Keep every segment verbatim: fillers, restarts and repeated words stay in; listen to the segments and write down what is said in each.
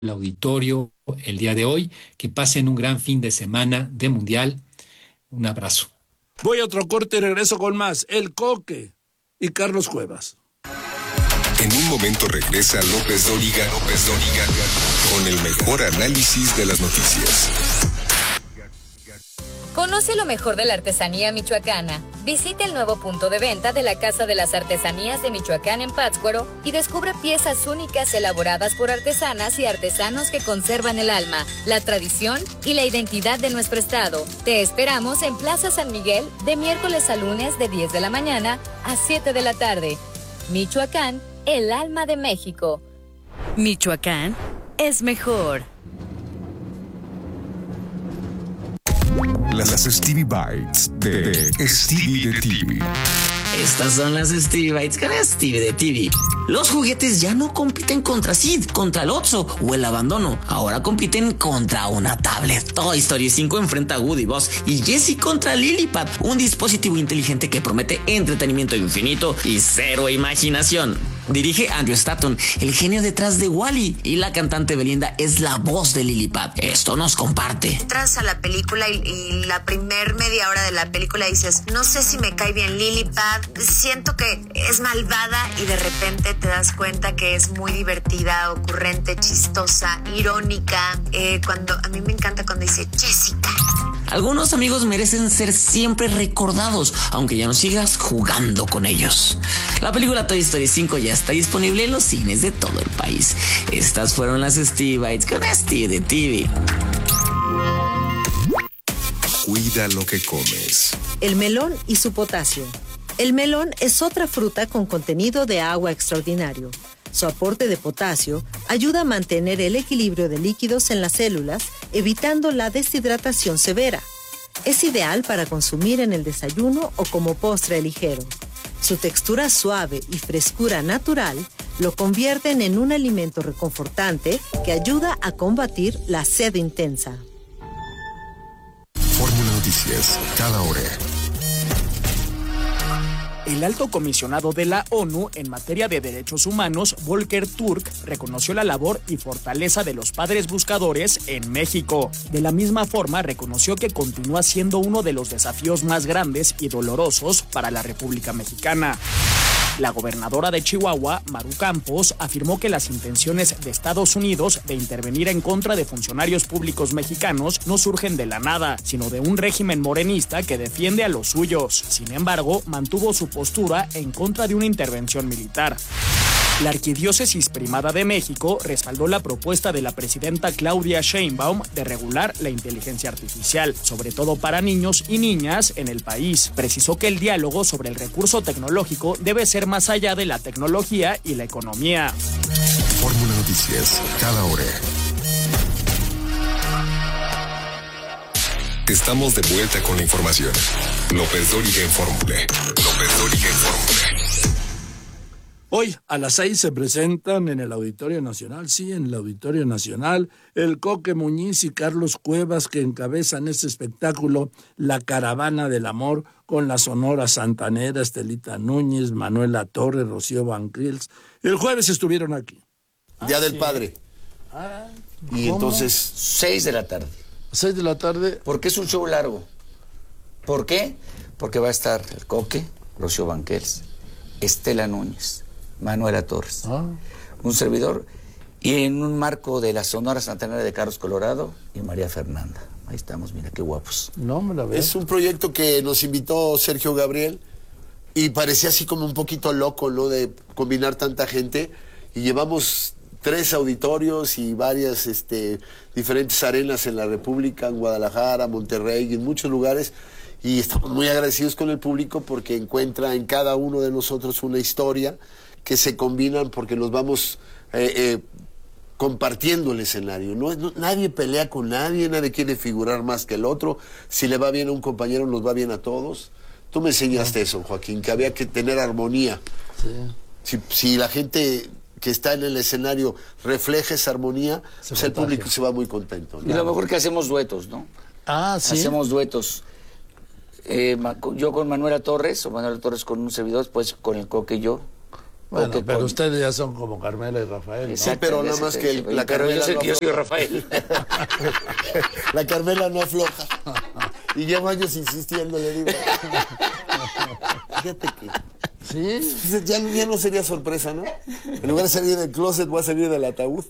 el auditorio el día de hoy. Que pasen un gran fin de semana de Mundial. Un abrazo. Voy a otro corte y regreso con más. El Coque y Carlos Cuevas. En un momento regresa López Dóriga, López Dóriga, con el mejor análisis de las noticias. Conoce lo mejor de la artesanía michoacana. Visita el nuevo punto de venta de la Casa de las Artesanías de Michoacán en Pátzcuaro y descubre piezas únicas elaboradas por artesanas y artesanos que conservan el alma, la tradición y la identidad de nuestro estado. Te esperamos en Plaza San Miguel de miércoles a lunes de diez de la mañana a siete de la tarde. Michoacán, el alma de México. Michoacán es mejor. Las Stevie Bites de Stevie de T V. Estas son las Stevie Bites con Stevie de T V. Los juguetes ya no compiten contra Sid, contra el Otso o el abandono. Ahora compiten contra una tablet. Toy Story cinco enfrenta a Woody, Buzz y Jessie contra Lilipad, un dispositivo inteligente que promete entretenimiento infinito y cero imaginación. Dirige Andrew Stanton, el genio detrás de Wall-E, y la cantante Belinda es la voz de Lilipad. Esto nos comparte. Entras a la película y, y la primer media hora de la película dices, no sé si me cae bien Lilipad, siento que es malvada, y de repente te das cuenta que es muy divertida, ocurrente, chistosa, irónica. Eh, cuando a mí me encanta cuando dice Jessica. Algunos amigos merecen ser siempre recordados, aunque ya no sigas jugando con ellos. La película Toy Story cinco ya está disponible en los cines de todo el país. Estas fueron las Stevie Bites con Stevie de T V. Cuida lo que comes. El melón y su potasio. El melón es otra fruta con contenido de agua extraordinario. Su aporte de potasio ayuda a mantener el equilibrio de líquidos en las células, evitando la deshidratación severa. Es ideal para consumir en el desayuno o como postre ligero. Su textura suave y frescura natural lo convierten en un alimento reconfortante que ayuda a combatir la sed intensa. Fórmula Noticias, cada hora. El alto comisionado de la ONU en materia de derechos humanos, Volker Turk, reconoció la labor y fortaleza de los padres buscadores en México. De la misma forma, reconoció que continúa siendo uno de los desafíos más grandes y dolorosos para la República Mexicana. La gobernadora de Chihuahua, Maru Campos, afirmó que las intenciones de Estados Unidos de intervenir en contra de funcionarios públicos mexicanos no surgen de la nada, sino de un régimen morenista que defiende a los suyos. Sin embargo, mantuvo su postura en contra de una intervención militar. La Arquidiócesis Primada de México respaldó la propuesta de la presidenta Claudia Sheinbaum de regular la inteligencia artificial, sobre todo para niños y niñas en el país. Precisó que el diálogo sobre el recurso tecnológico debe ser más allá de la tecnología y la economía. Fórmula Noticias, cada hora. Estamos de vuelta con la información. López Dóriga en Fórmula. López Dóriga en Fórmula. Hoy a las seis se presentan en el Auditorio Nacional, sí, en el Auditorio Nacional, el Coque Muñiz y Carlos Cuevas, que encabezan este espectáculo, La Caravana del Amor, con la Sonora Santanera, Estelita Núñez, Manuela Torres, Rocío Banquils. El jueves estuvieron aquí. Día del Padre. Ah, y ¿cómo? entonces, seis de la tarde. Seis de la tarde. ¿Por qué es un show largo? ¿Por qué? Porque va a estar el Coque, Rocío Banquels, Estela Núñez, Manuela Torres, ah. un servidor, y en un marco de la Sonora Santanera de Carlos Colorado y María Fernanda. Ahí estamos, mira qué guapos. No me la veo. Es un proyecto que nos invitó Sergio Gabriel y parecía así como un poquito loco, ¿no? De combinar tanta gente, y llevamos tres auditorios y varias este, diferentes arenas en la República, en Guadalajara, Monterrey y en muchos lugares, y estamos muy agradecidos con el público porque encuentra en cada uno de nosotros una historia que se combinan porque nos vamos eh, eh, compartiendo el escenario. No, no, nadie pelea con nadie, nadie quiere figurar más que el otro. Si le va bien a un compañero, nos va bien a todos. Tú me enseñaste sí. eso, Joaquín, que había que tener armonía. Sí. Si, si la gente que está en el escenario refleja esa armonía, pues el público se va muy contento, ¿no? Y lo mejor que hacemos duetos, ¿no? Ah, sí. Hacemos duetos. Eh, yo con Manuela Torres, o Manuela Torres con un servidor, después con el Coque y yo. Bueno, Coque pero con- ustedes ya son como Carmela y Rafael, ¿no? Sí, pero nada más que el- la Pero yo Carmela sé no que yo soy afloja. Rafael. La Carmela no afloja. Y llevo años insistiendo, le digo. Fíjate que... Sí. Ya, ya no sería sorpresa, ¿no? En lugar de salir del closet, voy a salir del ataúd.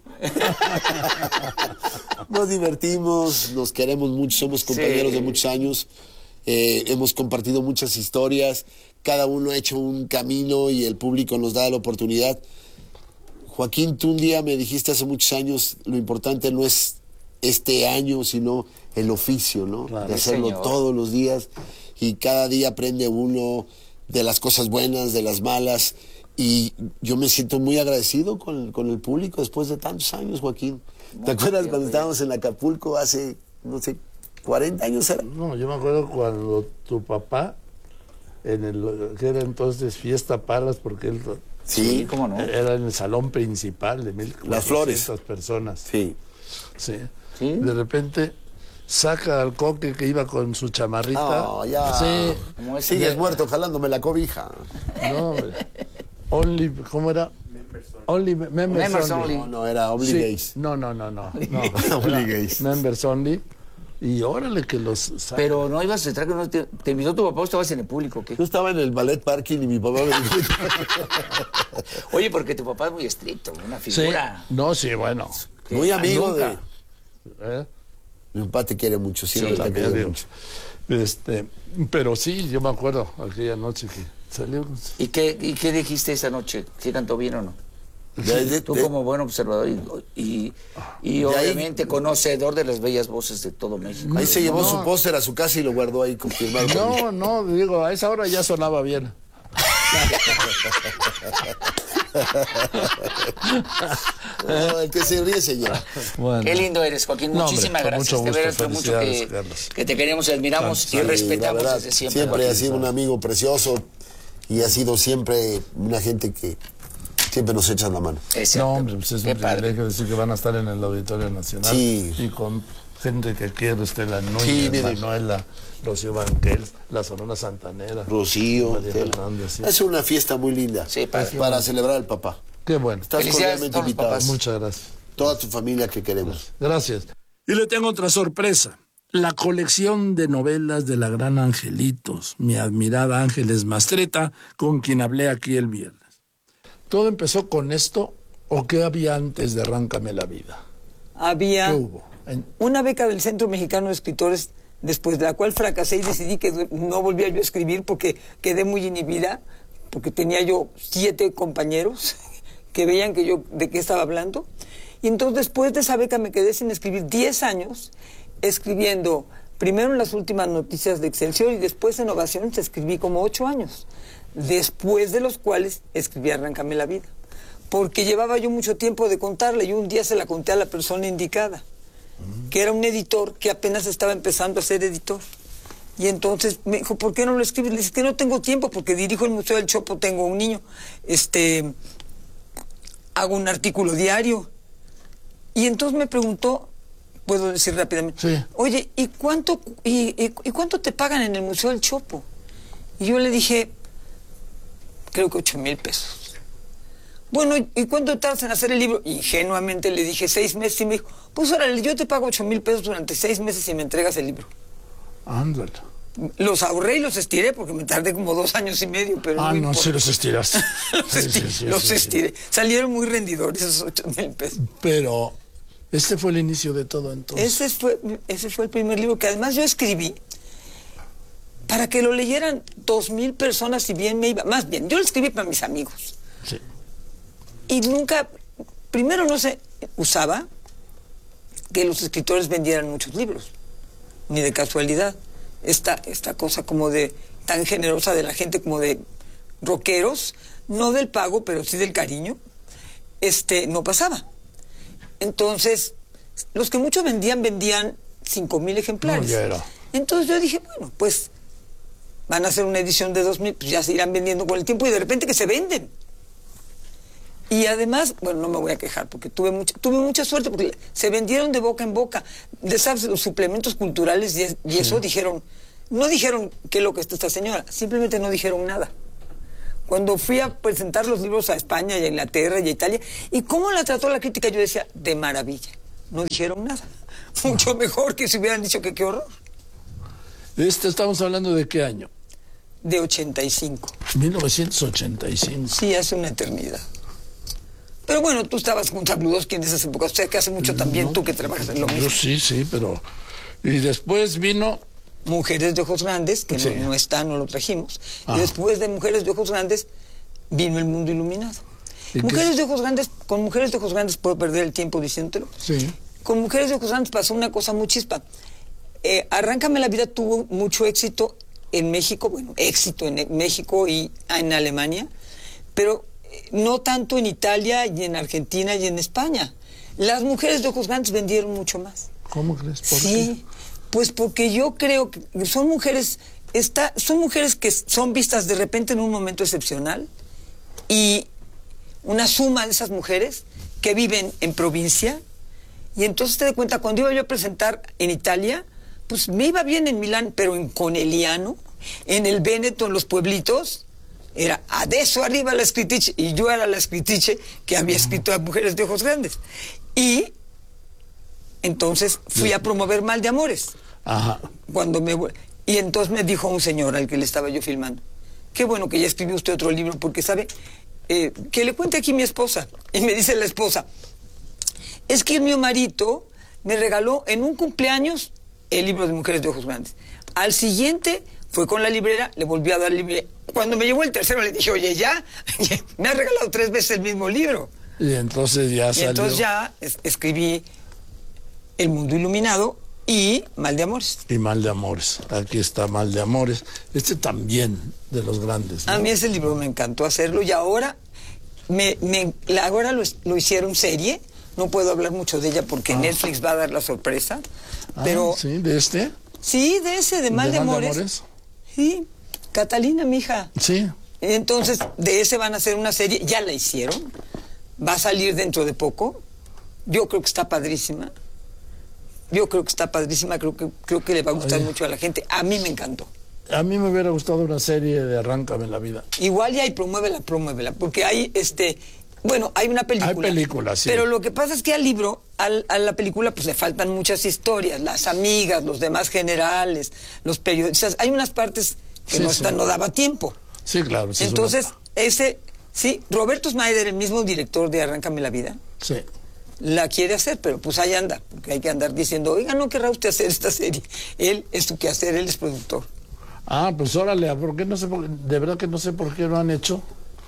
Nos divertimos, nos queremos mucho, somos compañeros Sí. de muchos años. Eh, hemos compartido muchas historias. Cada uno ha hecho un camino y el público nos da la oportunidad. Joaquín, tú un día me dijiste hace muchos años, lo importante no es este año, sino el oficio, ¿no? Claro. De Sí, hacerlo señor. todos los días y cada día aprende uno de las cosas buenas, de las malas, y yo me siento muy agradecido con, con el público después de tantos años, Joaquín. ¿Te acuerdas cuando estábamos en Acapulco hace, no sé, cuarenta años era? No, yo me acuerdo cuando tu papá, en el que era entonces Fiesta Palas, porque él Sí, ¿cómo no? era en el salón principal de mil Las Flores. cuatrocientas personas. Sí. Sí. ¿Sí? De repente saca al Coque que iba con su chamarrita. No, ya. Sí. Como ese Sigues de- muerto jalándome la cobija. No, hombre. Only, ¿cómo era? Only members, Members only. only. No, no, era Only Sí. Gays. No, no, no, no. no. Only Era gays. Members only. Y órale que los saca. Pero no ibas a entrar, que no te, te invitó tu papá o estabas en el público, ¿qué? Yo estaba en el ballet parking y mi papá me dijo... Oye, porque tu papá es muy estricto, una Sí. figura. No, sí, bueno. que Muy amigo de... nunca. ¿Eh? Mi papá te quiere mucho, siempre Sí, te también, quiere digo. mucho. Este, pero sí, yo me acuerdo aquella noche que salió. ¿Y qué, ¿Y qué dijiste esa noche? ¿Sí cantó bien o no? De- de- Tú de- como buen observador y, y, y De ahí- obviamente conocedor de las bellas voces de todo México. Ahí se llevó No. su póster a su casa y lo guardó ahí confirmado. No, no, digo, a esa hora ya sonaba bien. No, el que se ríe, señor. Bueno. Qué lindo eres, Joaquín. No, Muchísimas hombre, con gracias. mucho De gusto. veras, fue mucho Felicidades, que, Carlos. que te queremos y admiramos Sí, y Sí, respetamos la verdad, desde siempre. siempre ha Joaquín. sido un amigo precioso y ha sido siempre una gente que siempre nos echa la mano. Exacto. No, hombre, pues es Qué un padre. privilegio decir que van a estar en el Auditorio Nacional. Sí. Y con gente que quiere, Estela Núñez, Sí, mire. Manuela, Rocío Banquels, la Sonora Santanera. Rocío, María Tela. Fernández, sí. Es una fiesta muy linda Sí, padre. para celebrar al papá. Qué bueno. Estás Felicidades cordialmente a todos los invitado. papás. Muchas gracias. Toda tu familia que queremos. Gracias. Y le tengo otra sorpresa. La colección de novelas de la gran Angelitos, mi admirada Ángeles Mastreta, con quien hablé aquí el viernes. ¿Todo empezó con esto o qué había antes de Arráncame la vida? Había ¿Qué hubo? En- una beca del Centro Mexicano de Escritores, después de la cual fracasé y decidí que no volvía yo a escribir porque quedé muy inhibida, porque tenía yo siete compañeros que veían que yo de qué estaba hablando. Y entonces después de esa beca me quedé sin escribir diez años, escribiendo primero en las últimas noticias de Excelsior y después en Ovaciones escribí como ocho años, después de los cuales escribí Arráncame la vida. Porque llevaba yo mucho tiempo de contarla y un día se la conté a la persona indicada, que era un editor que apenas estaba empezando a ser editor. Y entonces me dijo, ¿por qué no lo escribes? Le dije, que no tengo tiempo porque dirijo el Museo del Chopo, tengo un niño, este, hago un artículo diario. Y entonces me preguntó, puedo decir rápidamente, Sí. oye, ¿y cuánto, y, y- y cuánto te pagan en el Museo del Chopo? Y yo le dije, creo que ocho mil pesos. Bueno, ¿y cuánto tardas en hacer el libro? Ingenuamente le dije seis meses y me dijo, pues órale, yo te pago ocho mil pesos durante seis meses y me entregas el libro. Ándale. Los ahorré y los estiré porque me tardé como dos años y medio, pero Ah, no, importa. sí los estiraste. los Sí, estiré, sí, sí, los sí, sí. estiré. Salieron muy rendidores esos ocho mil pesos. Pero este fue el inicio de todo entonces. Ese fue, ese fue el primer libro que además yo escribí para que lo leyeran dos mil personas y bien me iba. Más bien, yo lo escribí para mis amigos. Sí. Y nunca, primero no se usaba que los escritores vendieran muchos libros, ni de casualidad. Esta, esta cosa como de tan generosa de la gente como de rockeros, no del pago, pero sí del cariño, este, no pasaba. Entonces, los que mucho vendían, vendían cinco mil ejemplares. No, ya era. Entonces yo dije, bueno, pues van a hacer una edición de dos mil, pues ya se irán vendiendo con el tiempo y de repente que se venden. Y además, bueno, no me voy a quejar porque tuve mucha, tuve mucha suerte porque se vendieron de boca en boca. De sabes, los suplementos culturales y, y eso dijeron, no dijeron qué es lo que está esta señora, simplemente no dijeron nada. cuando fui a presentar los libros a España y a Inglaterra y a Italia, y cómo la trató la crítica, yo decía, de maravilla. No dijeron nada. Mucho mejor que si hubieran dicho que qué horror. Este, ¿estamos hablando de qué año? De ochenta y cinco. mil novecientos ochenta y cinco. Sí, hace una eternidad. Pero bueno, tú estabas con Sabludowski en esas épocas, o sea que hace mucho también No, tú que trabajas en lo mismo. Yo sí, sí, pero... Y después vino... Mujeres de Ojos Grandes, que Sí. no, no está, no lo trajimos. Ah. Y después de Mujeres de Ojos Grandes, vino El Mundo Iluminado. ¿Y Mujeres qué? de Ojos Grandes, con Mujeres de Ojos Grandes puedo perder el tiempo diciéndolo. Sí. Con Mujeres de Ojos Grandes pasó una cosa muy chispa. Eh, Arráncame la vida tuvo mucho éxito en México, bueno, éxito en México y en Alemania, pero eh, no tanto en Italia y en Argentina y en España. Las Mujeres de Ojos Grandes vendieron mucho más. ¿Cómo crees? ¿Por Sí, pues porque yo creo que son mujeres, está, son mujeres que son vistas de repente en un momento excepcional y una suma de esas mujeres que viven en provincia. Y entonces te das cuenta, cuando iba yo a presentar en Italia, pues me iba bien en Milán, pero en Conegliano, en el Véneto, en los pueblitos, era adesso arriba la scrittrice, y yo era la scrittrice que había escrito a Mujeres de Ojos Grandes. Y entonces fui a promover Mal de Amores. Ajá. Cuando me vu- y entonces me dijo un señor al que le estaba yo filmando, qué bueno que ya escribió usted otro libro, porque sabe, eh, que le cuente aquí mi esposa. Y me dice la esposa, es que mi marido me regaló en un cumpleaños el libro de Mujeres de Ojos Grandes. Al siguiente fue con la librera, le volvió a dar el libro. Cuando me llevó el tercero le dije, oye, ya, me has regalado tres veces el mismo libro. Y entonces ya Y salió... entonces ya es- escribí El Mundo Iluminado y Mal de Amores. Y Mal de Amores. Aquí está Mal de Amores. Este también de los grandes, ¿no? A mí ese libro me encantó hacerlo y ahora, me, me- la- ahora lo, lo hicieron serie. No puedo hablar mucho de ella porque Netflix va a dar la sorpresa. Ah, Pero sí, de este. sí, de ese, de Mal de, ¿De Mal de Amores. Amores? Sí, Catalina, mi hija. Sí. Entonces, de ese van a hacer una serie. Ya la hicieron. Va a salir dentro de poco. Yo creo que está padrísima. Yo creo que está padrísima. Creo que, creo que le va a gustar Oye. mucho a la gente. A mí me encantó. A mí me hubiera gustado una serie de Arráncame la vida. Igual ya hay promuévela, promuévela, porque hay este, bueno, hay una película. Hay películas, sí. Pero lo que pasa es que al libro, al, a la película, pues le faltan muchas historias, las amigas, los demás generales, los periodistas, hay unas partes que Sí, no sí. están, no daba tiempo. Sí, claro. esa es Entonces, una- ese, sí, Roberto Snyder, el mismo director de Arráncame la vida, Sí. la quiere hacer, pero pues ahí anda, porque hay que andar diciendo, oiga, ¿no querrá usted hacer esta serie? Él es su quehacer, él es productor. Ah, pues órale, ¿por qué no sé por- de verdad que no sé por qué no han hecho,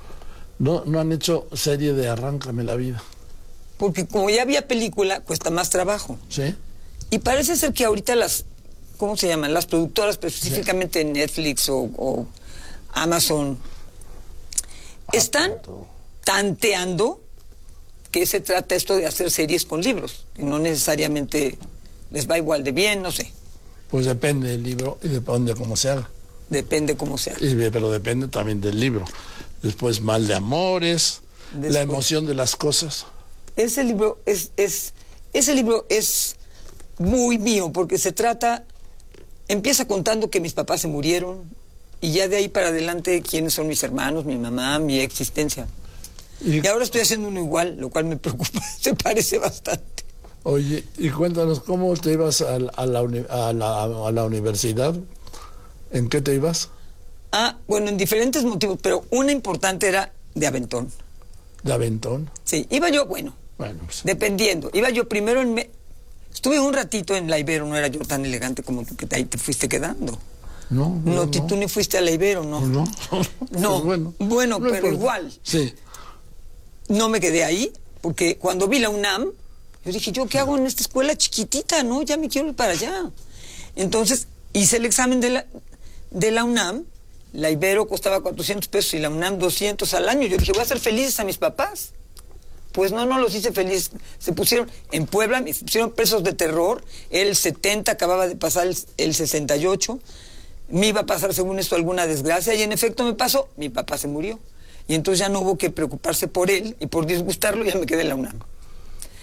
no, no han hecho serie de Arráncame la vida. Porque como ya había película, cuesta más trabajo. Sí. Y parece ser que ahorita las, ¿cómo se llaman? Las productoras, pero específicamente Netflix o, o Amazon, están tanteando que se trata esto de hacer series con libros, que no necesariamente les va igual de bien, no sé, Pues depende del libro y depende cómo se haga. depende cómo sea. Y- pero depende también del libro. Después Mal de Amores, Después- La emoción de las cosas. Ese libro es, es, ese libro es muy mío porque se trata, empieza contando que mis papás se murieron y ya de ahí para adelante quiénes son mis hermanos, mi mamá, mi existencia. Y, Y ahora estoy haciendo uno igual, lo cual me preocupa, se parece bastante. oye, y cuéntanos cómo te ibas a, la- a, la, uni- a, la, a la universidad. ¿En qué te ibas? Ah, bueno, en diferentes motivos, pero una importante era de aventón. De Aventón. Sí, iba yo, bueno, Bueno, pues, dependiendo. Iba yo primero en... Me... Estuve un ratito en la Ibero, no era yo tan elegante como tú, que ahí te fuiste quedando. no, No, tú- tú ni fuiste a la Ibero, ¿no? No, No, Pues bueno, bueno, no pero importa. igual. Sí. No me quedé ahí, porque cuando vi la UNAM, yo dije, ¿yo qué hago en esta escuela chiquitita? No, ya me quiero ir para allá. Entonces, hice el examen de la, de la UNAM, la Ibero costaba cuatrocientos pesos y la UNAM doscientos al año. Yo dije, voy a hacer felices a mis papás. Pues no, no los hice felices. Se pusieron en Puebla, me pusieron presos de terror. El setenta, acababa de pasar el, el sesenta y ocho. Me iba a pasar, según esto, alguna desgracia. Y en efecto me pasó. Mi papá se murió. Y entonces ya no hubo que preocuparse por él y por disgustarlo, ya me quedé en la UNAM.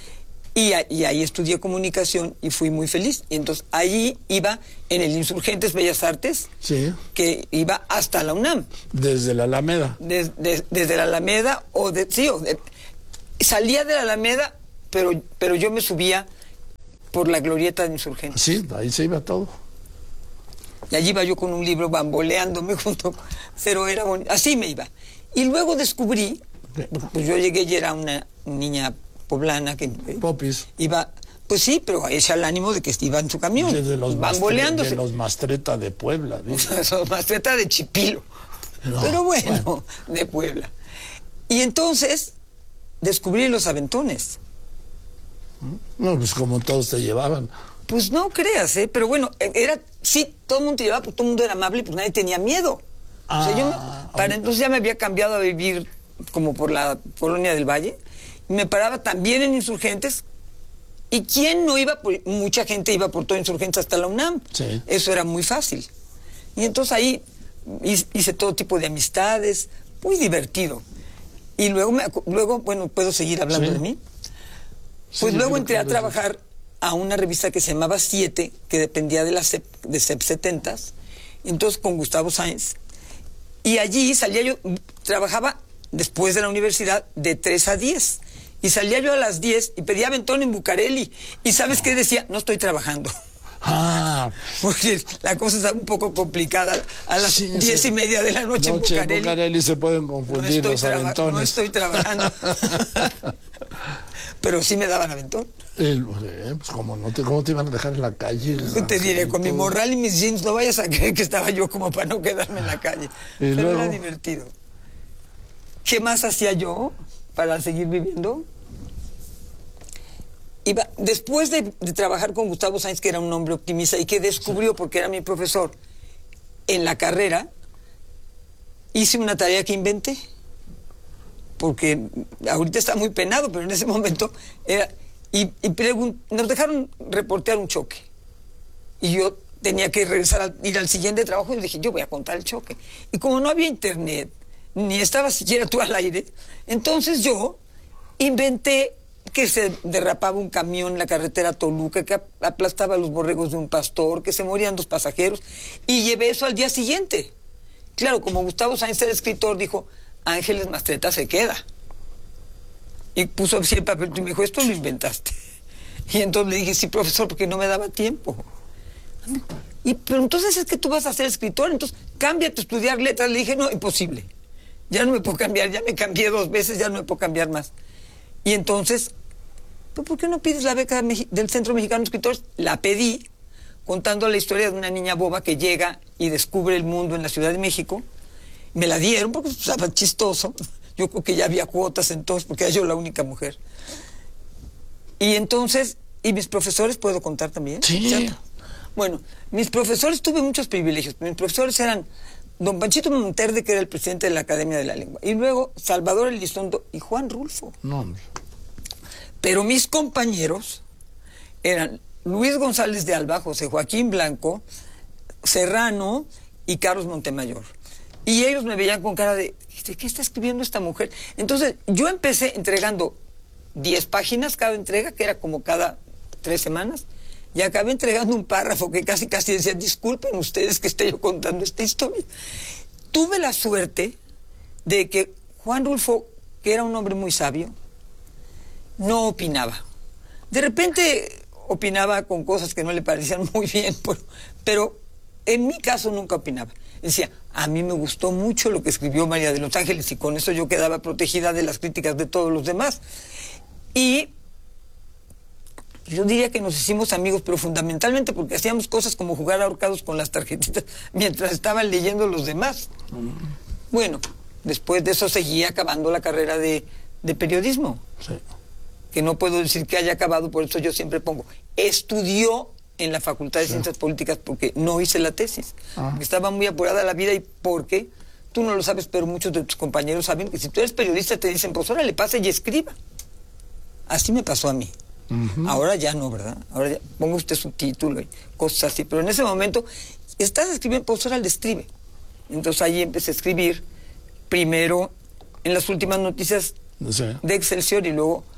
Y, a, y ahí estudié comunicación y fui muy feliz. Y entonces allí iba en el Insurgentes Bellas Artes, sí, que iba hasta la UNAM. Desde la Alameda. Des, des, desde la Alameda, o de, sí, o de, salía de la Alameda, pero, pero yo me subía por la glorieta de Insurgentes. Sí, ahí se iba todo. Y allí iba yo con un libro bamboleándome junto, pero era bonito. Así me iba. Y luego descubrí, pues yo llegué y era una niña poblana que Popis. iba, pues sí, pero ella al ánimo de que iba en su camión, de los bamboleándose. De los Mastreta de Puebla. Los Mastreta de Chipilo. No, pero bueno, bueno, de Puebla. Y entonces descubrí los aventones. No, pues como todos te llevaban. Pues no creas, ¿eh? Pero bueno, era, sí, todo el mundo te llevaba, pues todo el mundo era amable, pues nadie tenía miedo. Ah, o sea, yo me, para entonces ya me había cambiado a vivir como por la Colonia del Valle. Me paraba también en Insurgentes. ¿Y quién no iba? Por, mucha gente iba por todo Insurgentes hasta la UNAM. Sí. Eso era muy fácil. Y entonces ahí hice todo tipo de amistades, muy divertido. Y luego, me, luego bueno, ¿puedo seguir hablando sí. de mí? Pues sí, luego entré a trabajar a una revista que se llamaba Siete, que dependía de la C E P, de C E P setentas, entonces con Gustavo Sáenz. Y allí salía yo, trabajaba después de la universidad de tres a diez. Y salía yo a las diez y pedía aventón en Bucareli. ¿Y sabes qué decía? No estoy trabajando. Ah. Porque la cosa está un poco complicada. A las sí, diez sí. y media de la noche, noche en Bucareli. En Bucareli se pueden confundir no los aventones. No estoy trabajando. Pero sí me daban aventón. El, eh, pues como no te, ¿cómo te iban a dejar en la calle? Yo te diré, con mi morral y mis jeans, no vayas a creer que estaba yo como para no quedarme en la calle. Y Pero luego... era divertido. ¿Qué más hacía yo para seguir viviendo? Iba, después de, de trabajar con Gustavo Sáenz, que era un hombre optimista y que descubrió, porque era mi profesor, en la carrera, hice una tarea que inventé. Porque ahorita está muy penado, pero en ese momento era... Y, y nos dejaron reportear un choque. Y yo tenía que regresar a ir al siguiente trabajo y dije, yo voy a contar el choque. Y como no había internet, ni estaba siquiera tú al aire, entonces yo inventé que se derrapaba un camión en la carretera Toluca, que aplastaba los borregos de un pastor, que se morían dos pasajeros, y llevé eso al día siguiente. Claro, como Gustavo Sáenz era escritor, dijo, Ángeles Mastreta se queda. Y puso así el papel y me dijo, esto lo inventaste. Y entonces le dije, sí, profesor, porque no me daba tiempo. Y, pero entonces es que tú vas a ser escritor, entonces cámbiate a estudiar letras. Le dije, no, imposible. Ya no me puedo cambiar, ya me cambié dos veces, ya no me puedo cambiar más. Y entonces, ¿pero por qué no pides la beca del Centro Mexicano de Escritores? La pedí, contando la historia de una niña boba que llega y descubre el mundo en la Ciudad de México. Me la dieron porque estaba chistoso. Yo creo que ya había cuotas entonces, porque era yo la única mujer. Y entonces, ¿y mis profesores puedo contar también? Sí. ¿Cierto? Bueno, mis profesores, tuve muchos privilegios. Mis profesores eran don Panchito Monterde, que era el presidente de la Academia de la Lengua, y luego Salvador Elizondo y Juan Rulfo. No, hombre. Pero mis compañeros eran Luis González de Alba, José Joaquín Blanco, Serrano y Carlos Montemayor. Y ellos me veían con cara de, ¿de qué está escribiendo esta mujer? Entonces, yo empecé entregando diez páginas cada entrega, que era como cada tres semanas, y acabé entregando un párrafo que casi casi decía, disculpen ustedes que esté yo contando esta historia. Tuve la suerte de que Juan Rulfo, que era un hombre muy sabio, no opinaba. De repente opinaba con cosas que no le parecían muy bien, pero, pero en mi caso nunca opinaba. Decía, a mí me gustó mucho lo que escribió María de los Ángeles y con eso yo quedaba protegida de las críticas de todos los demás. Y yo diría que nos hicimos amigos, pero fundamentalmente porque hacíamos cosas como jugar ahorcados con las tarjetitas mientras estaban leyendo los demás. Bueno, después de eso seguí acabando la carrera de, de periodismo. Sí. Que no puedo decir que haya acabado, por eso yo siempre pongo, estudió en la Facultad de sí. Ciencias Políticas porque no hice la tesis. Ah. Estaba muy apurada la vida y porque, tú no lo sabes, pero muchos de tus compañeros saben que si tú eres periodista te dicen, pues ahora le pase y escriba. Así me pasó a mí. Uh-huh. Ahora ya no, ¿verdad? Ahora ya ponga usted su título y cosas así, pero en ese momento estás escribiendo, pues ahora le escribe. Entonces ahí empecé a escribir primero en las últimas noticias sí. de Excelsior y luego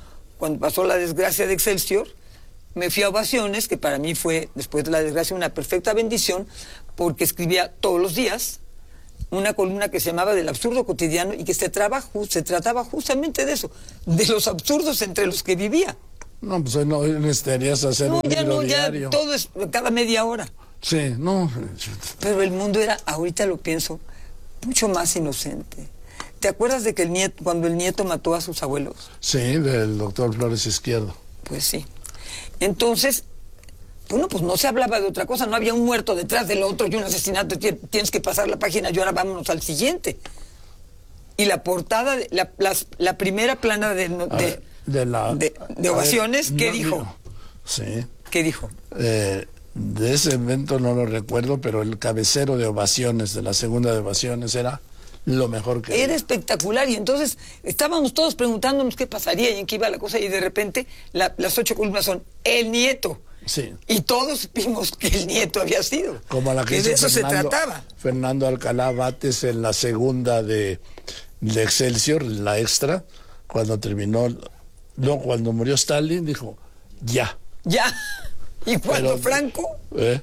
cuando pasó la desgracia de Excelsior, me fui a Ovaciones, que para mí fue, después de la desgracia, una perfecta bendición, porque escribía todos los días una columna que se llamaba Del absurdo cotidiano y que se, traba, se trataba justamente de eso, de los absurdos entre los que vivía. No, pues no necesitarías hacer no, un ya libro no, ya diario. todo es cada media hora. Sí, no. Pero el mundo era, ahorita lo pienso, mucho más inocente. ¿Te acuerdas de que el nieto, cuando el nieto mató a sus abuelos? Sí, del doctor Flores Izquierdo. Pues sí. Entonces, bueno, pues no se hablaba de otra cosa, no había un muerto detrás del otro y un asesinato, tienes que pasar la página y ahora vámonos al siguiente. Y la portada, de, la, las, la primera plana de, de, ver, de, la, de, de Ovaciones, ver, ¿qué no, dijo? No. Sí. ¿Qué dijo? Eh, de ese evento no lo recuerdo, pero el cabecero de Ovaciones, de la segunda de Ovaciones, era lo mejor que era había. Espectacular, y entonces estábamos todos preguntándonos qué pasaría y en qué iba la cosa, y de repente la, las ocho columnas son el nieto. Sí. Y todos vimos que el nieto había sido. Como la que, que de eso Fernando, se trataba. Fernando Alcalá Bates en la segunda de, de Excelsior, la extra, cuando terminó, no, cuando murió Stalin, dijo, ya. Ya. Y cuando Pero, Franco... ¿Eh?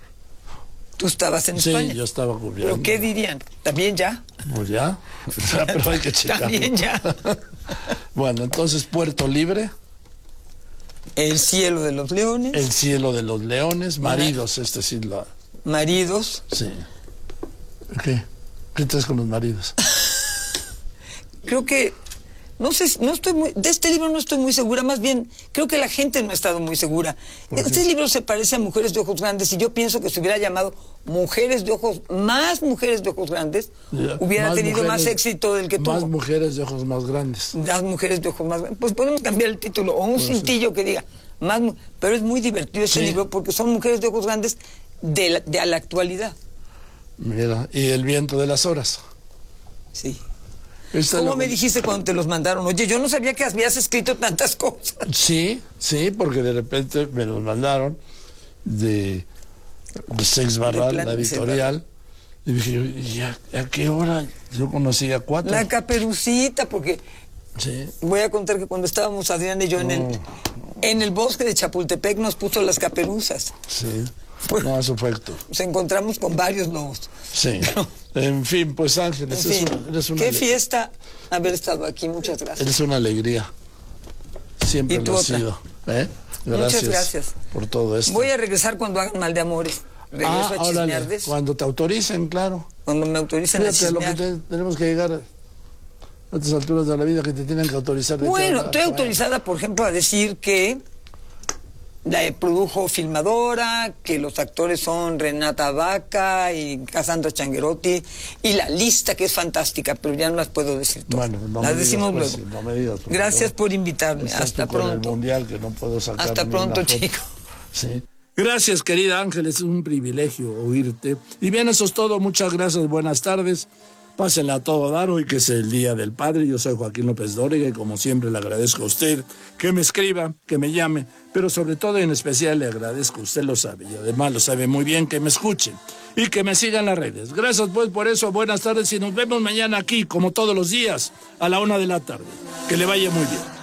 Tú estabas en sí, España. Sí, yo estaba cubriendo. ¿Pero qué dirían? ¿También ya? Pues ya, pero hay que checarlo. También ya. Bueno, entonces Puerto Libre. El cielo de los leones. El cielo de los leones. Maridos, este sí la... Maridos. Sí. ¿Qué? ¿Qué traes con los maridos? Creo que... No sé, no estoy muy, de este libro no estoy muy segura, más bien creo que la gente no ha estado muy segura. Este libro se parece a Mujeres de Ojos Grandes y yo pienso que se hubiera llamado Mujeres de Ojos, más Mujeres de Ojos Grandes, yeah, hubiera más tenido mujeres, más éxito del que tuvo. Más Mujeres de Ojos Más Grandes. Las Mujeres de Ojos Más Grandes. Pues podemos cambiar el título, o un pues cintillo sí. que diga, más, pero es muy divertido este sí. libro porque son Mujeres de Ojos Grandes de, la, de a la actualidad. Mira, y El viento de las horas. Sí. Esta ¿Cómo lo... me dijiste cuando te los mandaron? Oye, yo no sabía que habías escrito tantas cosas. Sí, sí, porque de repente me los mandaron de, de Sex Barral, la editorial. Y dije, ¿y a, a qué hora? Yo conocía cuatro. La Caperucita, porque sí. voy a contar que cuando estábamos Adrián y yo en, no, el, no. en el bosque de Chapultepec nos puso las caperuzas. Sí. Bueno, no, eso fue Héctor. Nos encontramos con varios lobos. Sí. En fin, pues Ángeles, en fin, es una, eres una qué ale... fiesta haber estado aquí, muchas gracias. Eres una alegría. Siempre lo has sido. ¿Eh? Gracias muchas gracias por todo esto. Voy a regresar cuando hagan Mal de Amores. Regreso ah, a Chismeardes. Cuando te autoricen, claro. Cuando me autoricen Fíjate a lo que te, tenemos que llegar a estas alturas de la vida, que te tienen que autorizar. De bueno, cada... estoy autorizada, por ejemplo, a decir que la produjo Filmadora, que los actores son Renata Vaca y Cassandra Changuerotti, y la lista que es fantástica, pero ya no las puedo decir todas. Bueno, no las me decimos digas, luego. Pues, no me digas, por Gracias favor. por invitarme. Estás Hasta tú con pronto. El mundial que no puedo sacar Hasta pronto, chico. Sí. Gracias, querida Ángeles, es un privilegio oírte. Y bien, eso es todo. Muchas gracias, buenas tardes. Pásenla a todo dar hoy, que es el Día del Padre. Yo soy Joaquín López Dóriga y como siempre le agradezco a usted que me escriba, que me llame, pero sobre todo y en especial le agradezco, usted lo sabe, y además lo sabe muy bien, que me escuchen y que me sigan en las redes. Gracias pues por eso, buenas tardes y nos vemos mañana aquí, como todos los días, a la una de la tarde. Que le vaya muy bien.